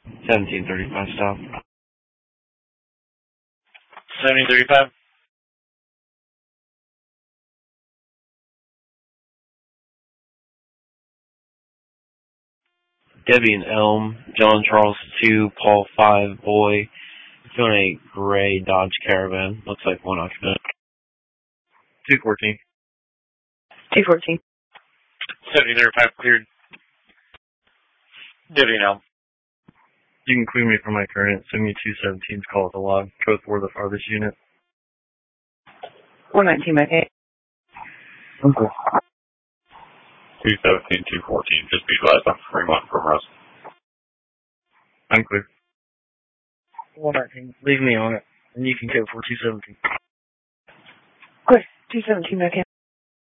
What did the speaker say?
1735 stop. 1735. Debbie and Elm, John Charles 2, Paul 5, Boy, doing a gray Dodge Caravan. Looks like one occupant. 214. 214. 1735 cleared. Debbie and Elm. You can clear me from my current. Send me 217's call at the log. Code 4 the farthest unit. 419, Mac 8. Okay. 217, 214, just be advised I'm Fremont from Russ. I'm clear. 419. Leave me on it, and you can code for 217. Clear. 217, Mac 8.